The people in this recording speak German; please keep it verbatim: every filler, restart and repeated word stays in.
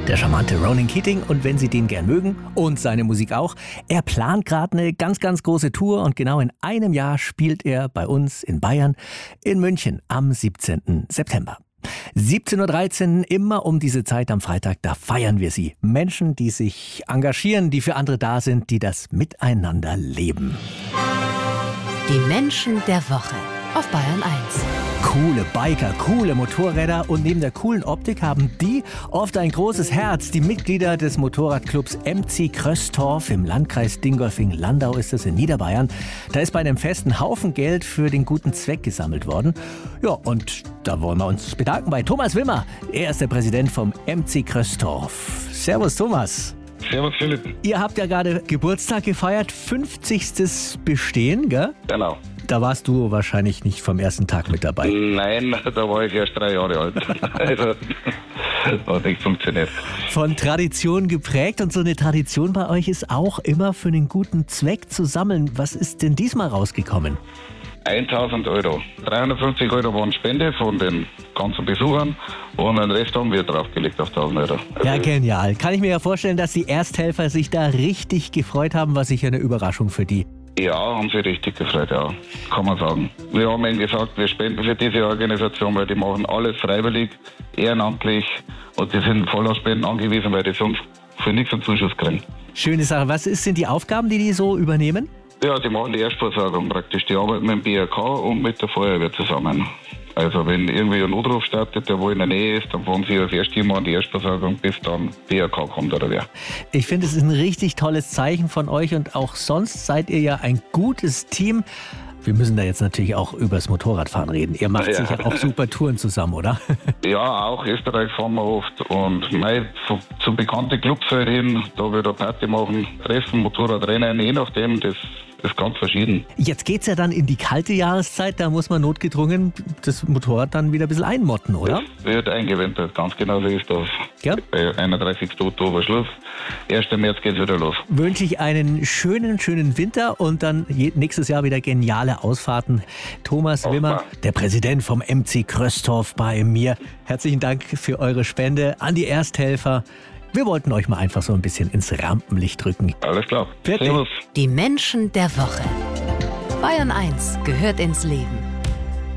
der charmante Ronan Keating. Und wenn Sie den gern mögen und seine Musik auch, er plant gerade eine ganz, ganz große Tour und genau in einem Jahr spielt er bei uns in Bayern in München am siebzehnten September. siebzehn Uhr dreizehn, immer um diese Zeit am Freitag, da feiern wir sie. Menschen, die sich engagieren, die für andere da sind, die das Miteinander leben. Die Menschen der Woche auf Bayern eins. Coole Biker, coole Motorräder und neben der coolen Optik haben die oft ein großes Herz. Die Mitglieder des Motorradclubs M C Kröstorf im Landkreis Dingolfing-Landau ist es in Niederbayern. Da ist bei einem Fest ein Haufen Geld für den guten Zweck gesammelt worden. Ja, und da wollen wir uns bedanken bei Thomas Wimmer. Er ist der Präsident vom M C Kröstorf. Servus Thomas. Servus Philipp. Ihr habt ja gerade Geburtstag gefeiert, fünfzigstes Bestehen, gell? Genau. Da warst du wahrscheinlich nicht vom ersten Tag mit dabei. Nein, da war ich erst drei Jahre alt. Also, das hat nicht funktioniert. Von Tradition geprägt und so eine Tradition bei euch ist auch immer für einen guten Zweck zu sammeln. Was ist denn diesmal rausgekommen? tausend Euro. dreihundertfünfzig Euro waren Spende von den ganzen Besuchern und den Rest haben wir draufgelegt auf tausend Euro. Also ja, genial. Kann ich mir ja vorstellen, dass die Ersthelfer sich da richtig gefreut haben, was sicher eine Überraschung für die. Ja, haben sich richtig gefreut, ja, kann man sagen. Wir haben ihnen gesagt, wir spenden für diese Organisation, weil die machen alles freiwillig, ehrenamtlich und die sind voll auf Spenden angewiesen, weil die sonst für nichts einen Zuschuss kriegen. Schöne Sache. Was ist, sind die Aufgaben, die die so übernehmen? Ja, die machen die Erstversorgung praktisch. Die arbeiten mit dem B R K und mit der Feuerwehr zusammen. Also wenn irgendwie ein Notruf startet, der wo in der Nähe ist, dann fahren sie als Erstteam an die Erstversorgung, bis dann B R K kommt oder wer. Ich finde, es ist ein richtig tolles Zeichen von euch und auch sonst seid ihr ja ein gutes Team. Wir müssen da jetzt natürlich auch übers Motorradfahren reden. Ihr macht Ja. sicher auch super Touren zusammen, oder? Ja, auch Österreich fahren wir oft und mei, zu, zu bekannten Clubs halt hin, da wir da Party machen, Treffen, Motorradrennen, je nachdem, das ist ganz verschieden. Jetzt geht's ja dann in die kalte Jahreszeit, da muss man notgedrungen das Motorrad dann wieder ein bisschen einmotten, oder? Das wird eingewintert, ganz genau so ist das. Ja. Bei einunddreißigsten Oktober Schluss, ersten März geht's wieder los. Wünsche ich einen schönen, schönen Winter und dann je- nächstes Jahr wieder geniale Ausfahrten. Thomas Auch Wimmer, mal. der Präsident vom M C Kröstorf bei mir. Herzlichen Dank für eure Spende an die Ersthelfer. Wir wollten euch mal einfach so ein bisschen ins Rampenlicht drücken. Alles klar. Fertig. Servus. Die Menschen der Woche. Bayern eins gehört ins Leben.